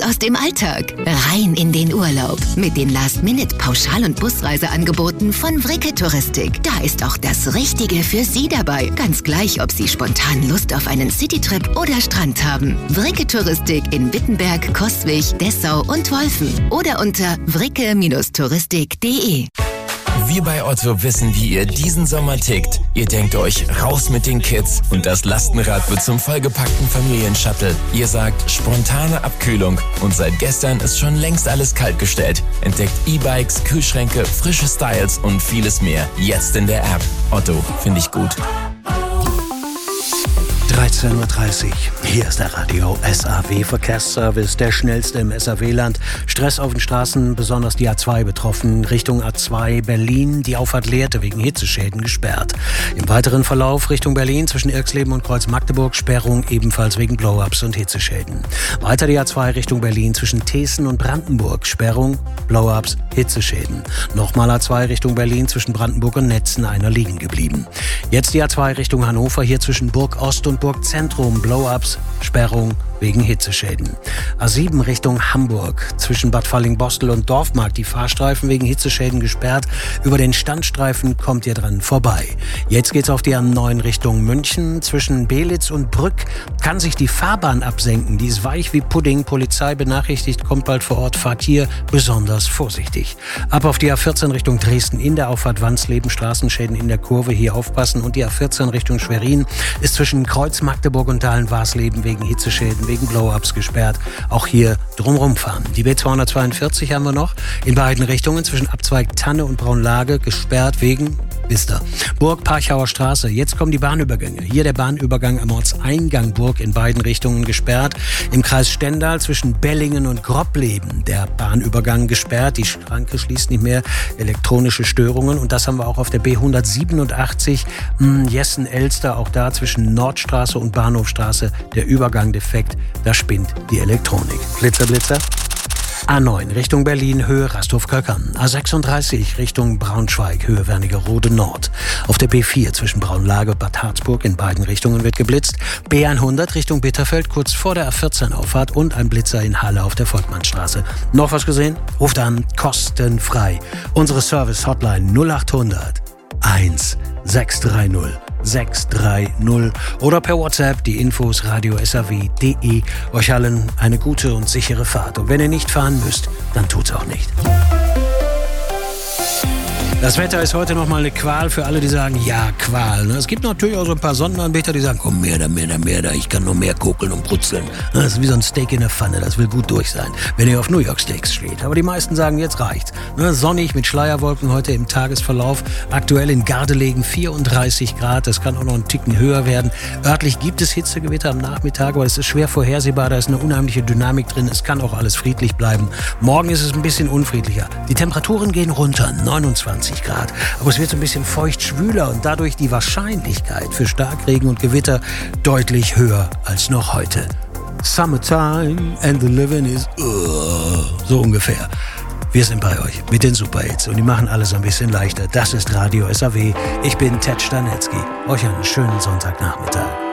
aus dem Alltag. Rein in den Urlaub. Mit den Last-Minute-Pauschal- und Busreiseangeboten von Vricke Touristik. Da ist auch das Richtige für Sie dabei. Ganz gleich, ob Sie spontan Lust auf einen Citytrip oder Strand haben. Vricke Touristik in Wittenberg, Coswig, Dessau und Wolfen. Oder unter vricke-touristik.de. Wir bei Otto wissen, wie ihr diesen Sommer tickt. Ihr denkt euch, raus mit den Kids und das Lastenrad wird zum vollgepackten Familienshuttle. Ihr sagt, spontane Abkühlung und seit gestern ist schon längst alles kaltgestellt. Entdeckt E-Bikes, Kühlschränke, frische Styles und vieles mehr. Jetzt in der App. Otto, finde ich gut. 13:30 Uhr. Hier ist der Radio SAW Verkehrsservice, der schnellste im SAW-Land. Stress auf den Straßen, besonders die A2 betroffen. Richtung A2 Berlin, die Auffahrt Lehrte wegen Hitzeschäden gesperrt. Im weiteren Verlauf Richtung Berlin zwischen Irxleben und Kreuz Magdeburg Sperrung ebenfalls wegen Blow-ups und Hitzeschäden. Weiter die A2 Richtung Berlin zwischen Thesen und Brandenburg Sperrung, Blow-ups, Hitzeschäden. Nochmal A2 Richtung Berlin zwischen Brandenburg und Netzen, einer liegen geblieben. Jetzt die A2 Richtung Hannover, hier zwischen Burg Ost und Burg Zentrum, Blow-ups, Sperrung wegen Hitzeschäden. A7 Richtung Hamburg, zwischen Bad Falling-Bostel und Dorfmarkt, die Fahrstreifen wegen Hitzeschäden gesperrt. Über den Standstreifen kommt ihr dran vorbei. Jetzt geht's auf die A9 Richtung München, zwischen Belitz und Brück kann sich die Fahrbahn absenken. Die ist weich wie Pudding, Polizei benachrichtigt, kommt bald vor Ort, fahrt hier besonders vorsichtig. Ab auf die A14 Richtung Dresden in der Auffahrt Wandsleben, Straßenschäden in der Kurve, hier aufpassen. Und die A14 Richtung Schwerin ist zwischen Kreuz Magdeburg und Dahlen-Warsleben wegen Hitzeschäden, wegen Blow-ups gesperrt. Auch hier drumrum fahren. Die B242 haben wir noch in beiden Richtungen zwischen Abzweig Tanne und Braunlage gesperrt wegen Bister. Burg-Parchauer Straße. Jetzt kommen die Bahnübergänge. Hier der Bahnübergang am Ortseingang Burg in beiden Richtungen gesperrt. Im Kreis Stendal zwischen Bellingen und Grobbleben der Bahnübergang gesperrt. Die Schranke schließt nicht mehr. Elektronische Störungen. Und das haben wir auch auf der B187 Jessen-Elster. Auch da zwischen Nordstraße und Bahnhofstraße der Übergang defekt. Da spinnt die Elektronik. Blitzer, Blitzer. A9 Richtung Berlin, Höhe Rasthof-Köckern. A36 Richtung Braunschweig, Höhe Wernigerode Nord. Auf der B4 zwischen Braunlage und Bad Harzburg in beiden Richtungen wird geblitzt. B100 Richtung Bitterfeld, kurz vor der A14-Auffahrt und ein Blitzer in Halle auf der Volkmannstraße. Noch was gesehen? Ruft an, kostenfrei. Unsere Service-Hotline 0800 1630 630 oder per WhatsApp die Infos radio-saw.de. Euch allen eine gute und sichere Fahrt. Und wenn ihr nicht fahren müsst, dann tut's auch nicht. Das Wetter ist heute nochmal eine Qual für alle, die sagen, ja, Qual. Es gibt natürlich auch so ein paar Sonnenanbeter, die sagen, komm, mehr da, ich kann nur mehr kokeln und brutzeln. Das ist wie so ein Steak in der Pfanne, das will gut durch sein, wenn ihr auf New York Steaks steht. Aber die meisten sagen, jetzt reicht's. Sonnig mit Schleierwolken heute im Tagesverlauf. Aktuell in Gardelegen 34 Grad, das kann auch noch einen Ticken höher werden. Örtlich gibt es Hitzegewitter am Nachmittag, aber es ist schwer vorhersehbar, da ist eine unheimliche Dynamik drin. Es kann auch alles friedlich bleiben. Morgen ist es ein bisschen unfriedlicher. Die Temperaturen gehen runter, 29 Grad. Aber es wird so ein bisschen feucht schwüler und dadurch die Wahrscheinlichkeit für Starkregen und Gewitter deutlich höher als noch heute. Summertime and the living is so ungefähr. Wir sind bei euch mit den Superhits und die machen alles ein bisschen leichter. Das ist Radio SAW. Ich bin Ted Stanetzky. Euch einen schönen Sonntagnachmittag.